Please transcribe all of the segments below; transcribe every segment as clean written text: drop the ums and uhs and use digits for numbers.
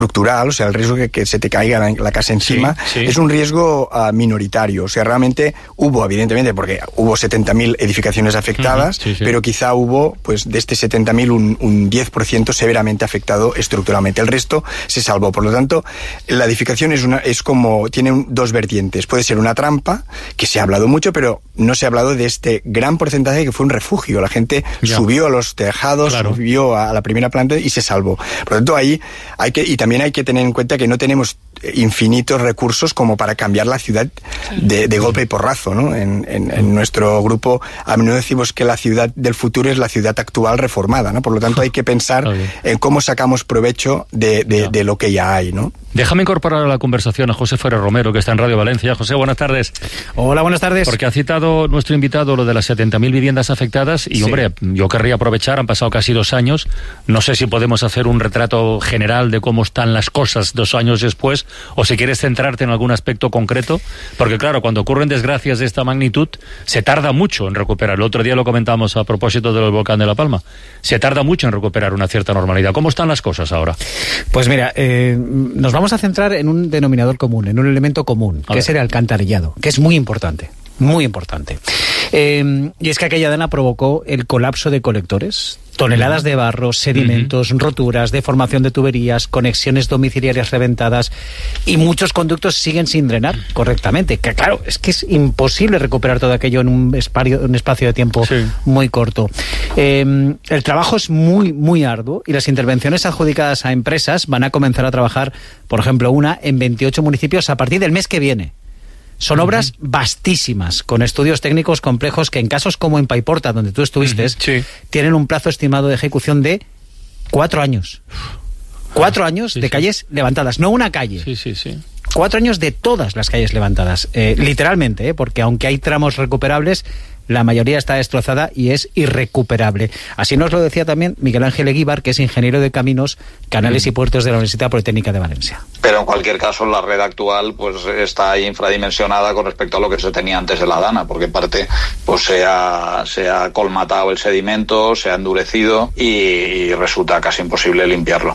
estructural, o sea, el riesgo que se te caiga la casa encima, es un riesgo minoritario. O sea, realmente hubo, evidentemente, porque hubo 70.000 edificaciones afectadas, pero quizá hubo, pues, de este 70.000 un 10% severamente afectado estructuralmente. El resto se salvó. Por lo tanto, la edificación tiene dos vertientes. Puede ser una trampa, que se ha hablado mucho, pero no se ha hablado de este gran porcentaje que fue un refugio. La gente subió a los tejados, subió a la primera planta y se salvó. Por lo tanto, ahí también hay que tener en cuenta que no tenemos infinitos recursos como para cambiar la ciudad de golpe y porrazo, ¿no? En nuestro grupo a menudo decimos que la ciudad del futuro es la ciudad actual reformada, ¿no? Por lo tanto, hay que pensar en cómo sacamos provecho de lo que ya hay, ¿no? Déjame incorporar a la conversación a José Ferrer Romero, que está en Radio Valencia. José, buenas tardes. Hola, buenas tardes. Porque ha citado nuestro invitado lo de las 70.000 viviendas afectadas y, hombre, yo querría aprovechar, han pasado casi 2 años, no sé si podemos hacer un retrato general de cómo están las cosas 2 años después, o si quieres centrarte en algún aspecto concreto, porque claro, cuando ocurren desgracias de esta magnitud, se tarda mucho en recuperar. El otro día lo comentábamos a propósito del volcán de La Palma. Se tarda mucho en recuperar una cierta normalidad. ¿Cómo están las cosas ahora? Pues mira, nos vamos a centrar en un denominador común, en un elemento común, que es el alcantarillado, que es muy importante. Muy importante. Y es que aquella dana provocó el colapso de colectores, toneladas de barro, sedimentos, roturas, deformación de tuberías, conexiones domiciliarias reventadas, y muchos conductos siguen sin drenar correctamente. Que claro, es que es imposible recuperar todo aquello en un espacio de tiempo muy corto. El trabajo es muy, muy arduo, y las intervenciones adjudicadas a empresas van a comenzar a trabajar, por ejemplo, una en 28 municipios a partir del mes que viene. Son obras vastísimas, con estudios técnicos complejos que en casos como en Paiporta, donde tú estuviste, tienen un plazo estimado de ejecución de 4 años. 4 años de calles levantadas, no una calle. 4 años de todas las calles levantadas, literalmente, porque aunque hay tramos recuperables, la mayoría está destrozada y es irrecuperable. Así nos lo decía también Miguel Ángel Eguíbar, que es ingeniero de caminos, canales y puertos de la Universidad Politécnica de Valencia. Pero en cualquier caso, la red actual pues está infradimensionada con respecto a lo que se tenía antes de la dana, porque en parte pues se ha colmatado el sedimento, se ha endurecido y resulta casi imposible limpiarlo.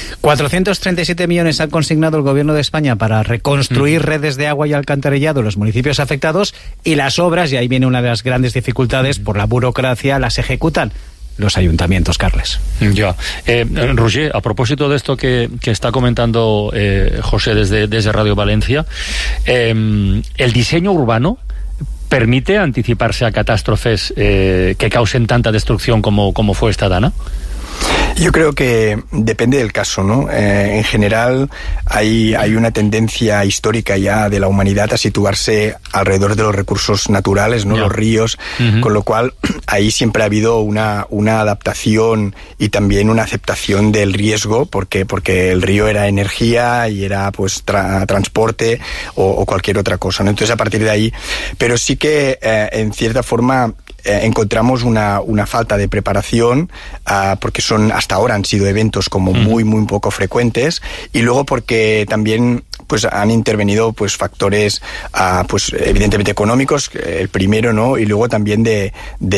437 millones ha consignado el Gobierno de España para reconstruir redes de agua y alcantarillado en los municipios afectados, y las obras, y ahí viene una de las grandes dificultades, por la burocracia, las ejecutan los ayuntamientos, Carles. Roger, a propósito de esto que está comentando José desde Radio Valencia, el diseño urbano permite anticiparse a catástrofes que causen tanta destrucción como fue esta dana. Yo creo que depende del caso, ¿no? En general hay una tendencia histórica ya de la humanidad a situarse alrededor de los recursos naturales, ¿no? Los ríos, con lo cual ahí siempre ha habido una adaptación y también una aceptación del riesgo, porque el río era energía y era pues transporte o cualquier otra cosa, ¿no? Entonces a partir de ahí, pero sí que en cierta forma encontramos una falta de preparación, porque hasta ahora han sido eventos como muy poco frecuentes, y luego porque también pues han intervenido pues factores pues evidentemente económicos, el primero, ¿no? Y luego también de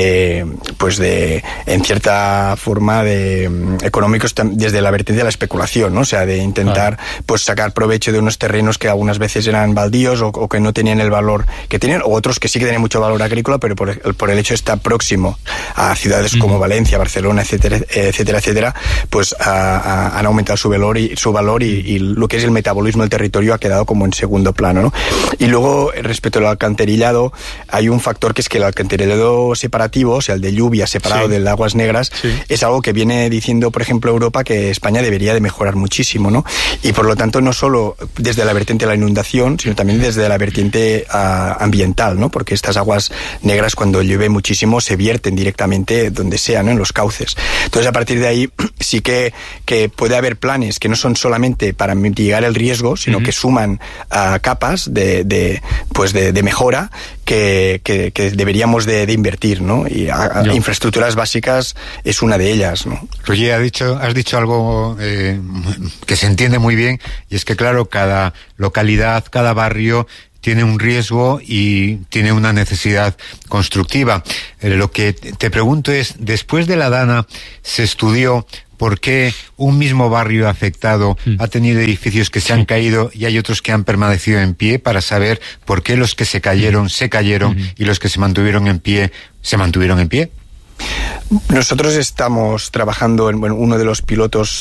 en cierta forma de económicos desde la vertiente de la especulación, ¿no? O sea, de intentar pues sacar provecho de unos terrenos que algunas veces eran baldíos o que no tenían el valor que tenían, o otros que sí que tenían mucho valor agrícola, pero por el hecho de estar próximo a ciudades como Valencia, Barcelona, etcétera, pues han aumentado su valor y lo que es el metabolismo del territorio ha quedado como en segundo plano, ¿no? Y luego, respecto al alcantarillado, hay un factor que es que el alcantarillado separativo, o sea, el de lluvia separado del de aguas negras, es algo que viene diciendo, por ejemplo, Europa, que España debería de mejorar muchísimo, ¿no? Y por lo tanto, no solo desde la vertiente de la inundación, sino también desde la vertiente ambiental, ¿no? Porque estas aguas negras, cuando llueve muchísimo, se vierten directamente donde sea, ¿no? En los cauces. Entonces, a partir de ahí, sí que puede haber planes que no son solamente para mitigar el riesgo, sino que suman capas de mejora que deberíamos de invertir, ¿no? Y infraestructuras básicas es una de ellas, ¿no? Roger, has dicho algo que se entiende muy bien, y es que claro, cada localidad, cada barrio tiene un riesgo y tiene una necesidad constructiva. Lo que te pregunto es, después de la dana, ¿se estudió por qué un mismo barrio afectado ha tenido edificios que se han caído y hay otros que han permanecido en pie, para saber por qué los que se cayeron y los que se mantuvieron en pie se mantuvieron en pie. Nosotros estamos trabajando en uno de los pilotos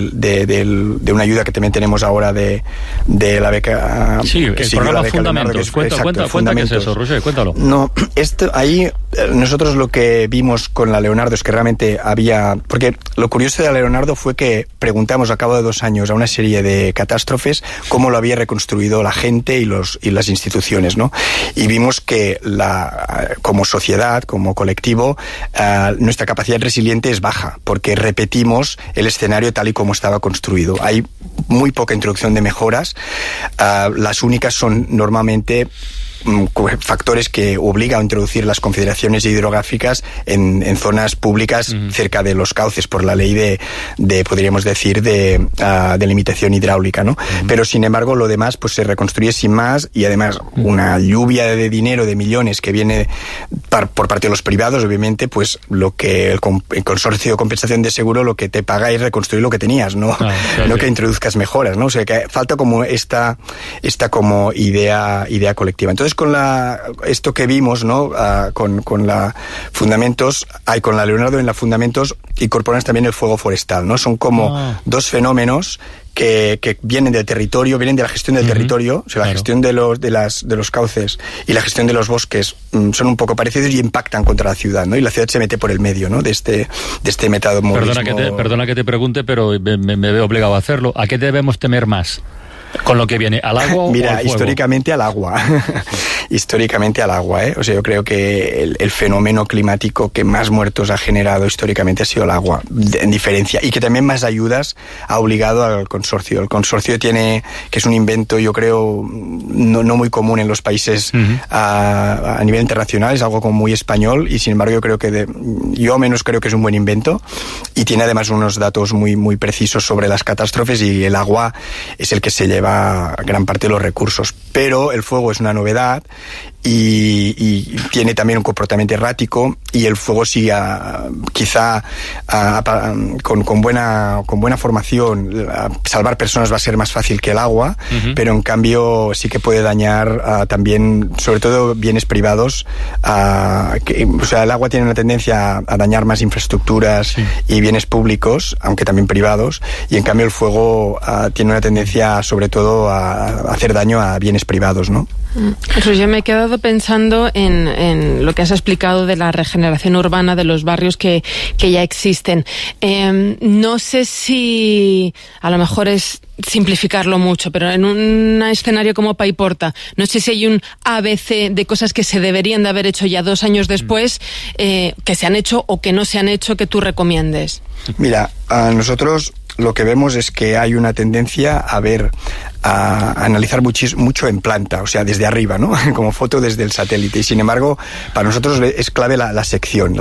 de una ayuda que también tenemos ahora de la beca. Sí, el programa Fundamentos. Cuenta qué es eso, Roger, cuéntalo. No, ahí nosotros lo que vimos con la Leonardo es que realmente había... Porque lo curioso de la Leonardo fue que preguntamos a cabo de 2 años a una serie de catástrofes cómo lo había reconstruido la gente y las instituciones, ¿no? Y vimos que como sociedad, como colectivo, nuestra capacidad resiliente es baja, porque repetimos el escenario tal y como estaba construido. Hay muy poca introducción de mejoras. Las únicas son normalmente factores que obligan a introducir las confederaciones hidrográficas en zonas públicas cerca de los cauces por la ley de podríamos decir de limitación hidráulica, ¿no? Pero sin embargo lo demás pues se reconstruye sin más, y además una lluvia de dinero, de millones que viene por parte de los privados, obviamente, pues lo que el consorcio de compensación de seguro lo que te paga es reconstruir lo que tenías, no que introduzcas mejoras, ¿no? O sea que falta como esta como idea colectiva. Entonces con esto que vimos, ¿no? Con la Fundamentos, con la Leonardo en la Fundamentos incorporan también el fuego forestal, ¿no? Son como dos fenómenos que vienen del territorio, vienen de la gestión del territorio, o sea, la gestión de los cauces y la gestión de los bosques son un poco parecidos y impactan contra la ciudad, ¿no? Y la ciudad se mete por el medio, ¿no? De este metabolismo. Perdona que te pregunte, pero me veo obligado a hacerlo. ¿A qué debemos temer más? Con lo que viene, ¿al agua? Mira, o al fuego? históricamente al agua. Históricamente al agua, ¿eh? O sea, yo creo que el fenómeno climático que más muertos ha generado históricamente ha sido el agua, en diferencia, y que también más ayudas ha obligado al consorcio. El consorcio que es un invento, yo creo, no muy común en los países a nivel internacional, es algo como muy español, y sin embargo yo creo que yo menos creo que es un buen invento, y tiene además unos datos muy, muy precisos sobre las catástrofes, y el agua es el que se lleva gran parte de los recursos, pero el fuego es una novedad y tiene también un comportamiento errático, y el fuego sí quizá con buena formación salvar personas va a ser más fácil que el agua, pero en cambio sí que puede dañar también, sobre todo, bienes privados. O sea, el agua tiene una tendencia a dañar más infraestructuras y bienes públicos, aunque también privados, y en cambio el fuego tiene una tendencia sobre todo a hacer daño a bienes privados, ¿no? Yo me he quedado pensando en lo que has explicado de la regeneración urbana de los barrios que ya existen. No sé si a lo mejor es simplificarlo mucho, pero en un escenario como Paiporta, no sé si hay un ABC de cosas que se deberían de haber hecho ya 2 años después, que se han hecho o que no se han hecho, que tú recomiendes. Mira, nosotros lo que vemos es que hay una tendencia a analizar mucho en planta, o sea, desde arriba, ¿no? Como foto desde el satélite. Y sin embargo, para nosotros es clave la sección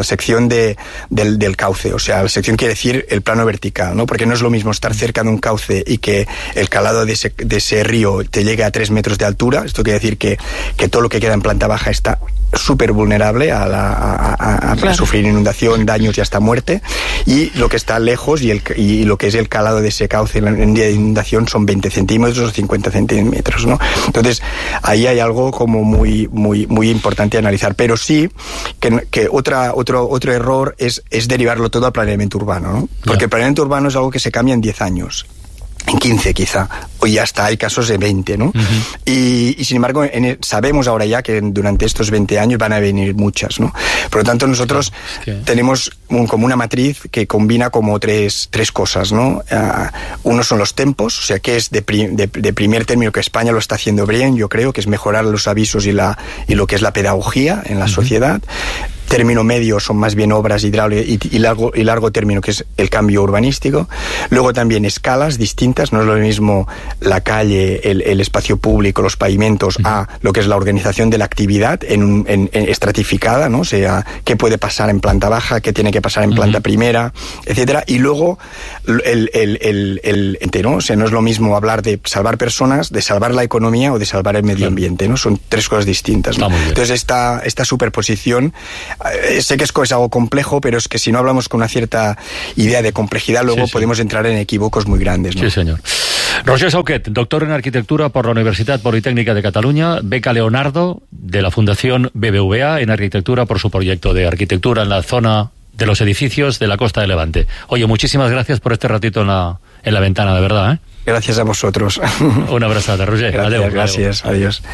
del cauce. O sea, la sección quiere decir el plano vertical, ¿no? Porque no es lo mismo estar cerca de un cauce y que el calado de ese río te llegue a 3 metros de altura. Esto quiere decir que todo lo que queda en planta baja está súper vulnerable a sufrir inundación, daños y hasta muerte. Y lo que está lejos y lo que es el calado de ese cauce en día de inundación son 20 centímetros o 50 centímetros, ¿no? Entonces, ahí hay algo como muy, muy, muy importante a analizar. Pero sí que otro error es derivarlo todo al planeamiento urbano, ¿no? Porque el planeamiento urbano es algo que se cambia en 10 años. En 15 quizá, o ya hasta hay casos de 20, ¿no? Y sin embargo sabemos ahora ya que durante estos 20 años van a venir muchas, ¿no? Por lo tanto nosotros tenemos como una matriz que combina como tres cosas, ¿no? Uno son los tempos, o sea que es de primer término, que España lo está haciendo bien, yo creo, que es mejorar los avisos y lo que es la pedagogía en la sociedad. Término medio son más bien obras hidráulicas y largo término, que es el cambio urbanístico. Luego también escalas distintas, no es lo mismo la calle, el espacio público, los pavimentos, a lo que es la organización de la actividad en estratificada, ¿no? O sea, qué puede pasar en planta baja, qué tiene que pasar en planta primera, etcétera. Y luego el ¿no? O sea, no es lo mismo hablar de salvar personas, de salvar la economía o de salvar el medio ambiente, ¿no? Son 3 cosas distintas, ¿no? Entonces esta superposición sé que es algo complejo, pero es que si no hablamos con una cierta idea de complejidad, luego podemos entrar en equívocos muy grandes, ¿no? Sí, señor. Roger Sauquet, doctor en Arquitectura por la Universidad Politécnica de Cataluña, beca Leonardo de la Fundación BBVA en Arquitectura por su proyecto de arquitectura en la zona de los edificios de la costa de Levante. Oye, muchísimas gracias por este ratito en la ventana, de verdad, ¿eh? Gracias a vosotros. Una abrazada, Roger. Gracias, adiós.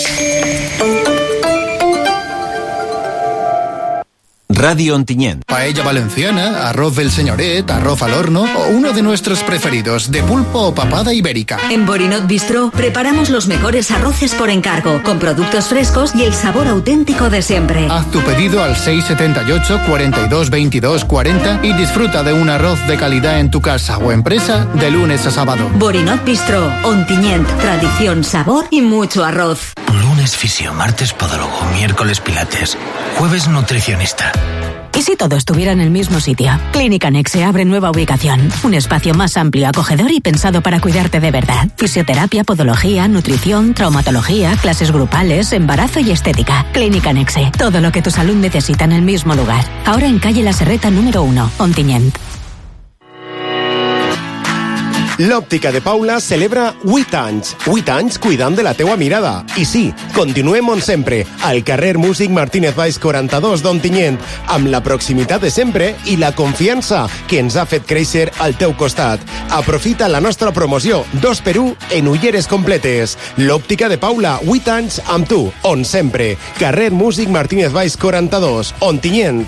Radio Ontinyent. Paella valenciana, arroz del señoret, arroz al horno o uno de nuestros preferidos, de pulpo o papada ibérica. En Borinot Bistro preparamos los mejores arroces por encargo, con productos frescos y el sabor auténtico de siempre. Haz tu pedido al 678 42 22 40 y disfruta de un arroz de calidad en tu casa o empresa de lunes a sábado. Borinot Bistro, Ontinyent, tradición, sabor y mucho arroz. Lunes fisio, martes podólogo, miércoles pilates, jueves nutricionista. ¿Y si todo estuviera en el mismo sitio? Clínica Nexe abre nueva ubicación. Un espacio más amplio, acogedor y pensado para cuidarte de verdad. Fisioterapia, podología, nutrición, traumatología, clases grupales, embarazo y estética. Clínica Nexe. Todo lo que tu salud necesita en el mismo lugar. Ahora en calle La Serreta número 1, Ontinyent. L'Òptica de Paula celebra 8 anys. 8 anys cuidant de la teua mirada. I sí, continuem on sempre, al carrer Músic Martínez Valls 42 d'Ontinyent, amb la proximitat de sempre i la confiança que ens ha fet créixer al teu costat. Aprofita la nostra promoció 2x1 en ulleres completes. L'Òptica de Paula, 8 anys amb tu, on sempre. Carrer Músic Martínez Valls 42, Ontinyent.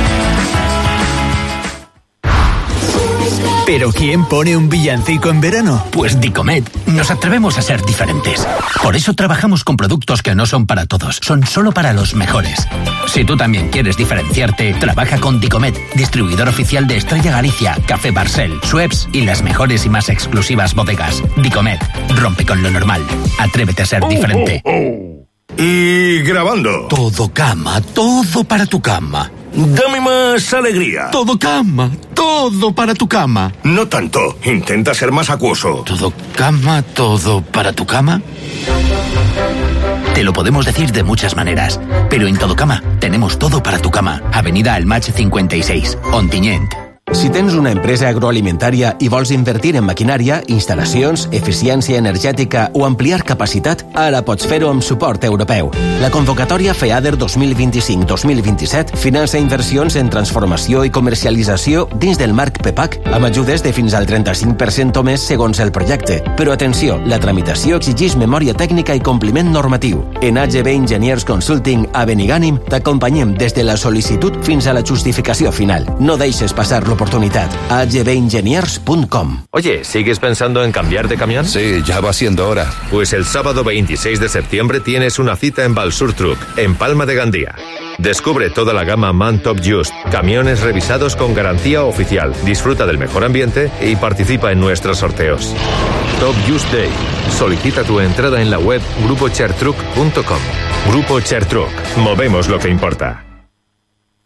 ¿Pero quién pone un villancico en verano? Pues Dicomet. Nos atrevemos a ser diferentes. Por eso trabajamos con productos que no son para todos, son solo para los mejores. Si tú también quieres diferenciarte, trabaja con Dicomet, distribuidor oficial de Estrella Galicia, Café Barcel, Schweppes y las mejores y más exclusivas bodegas. Dicomet, rompe con lo normal. Atrévete a ser diferente. Y grabando. Todo cama, todo para tu cama. Dame más alegría. Todo cama, todo para tu cama. No tanto, intenta ser más acuoso. Todo cama, todo para tu cama. Te lo podemos decir de muchas maneras, pero en Todo Cama tenemos todo para tu cama. Avenida Almatx 56, Ontinyent. Si tens una empresa agroalimentària i vols invertir en maquinària, instal·lacions, eficiència energètica o ampliar capacitat, ara pots fer-ho amb suport europeu. La convocatòria FEADER 2025-2027 finança inversions en transformació i comercialització dins del marc PEPAC amb ajudes de fins al 35% o més segons el projecte. Però atenció, la tramitació exigeix memòria tècnica i compliment normatiu. En AGB Engineers Consulting a Benigànim t'acompanyem des de la sol·licitud fins a la justificació final. No deixes passar l'oportunitat. agbengeniers.com. Oye, ¿sigues pensando en cambiar de camión? Sí, ya va siendo hora. Pues el sábado 26 de septiembre tienes una cita en Balsur Truck, en Palma de Gandía. Descubre toda la gama MAN Top Just, camiones revisados con garantía oficial. Disfruta del mejor ambiente y participa en nuestros sorteos. Top Just Day. Solicita tu entrada en la web grupochertruck.com. Grupo Chertruck. Movemos lo que importa.